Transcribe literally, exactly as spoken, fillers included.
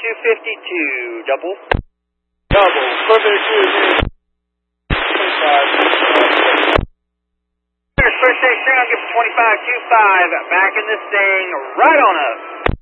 two fifty-two. Double. Double. Perfect. First station, I'll give twenty-five two five. Back in this thing, right on us.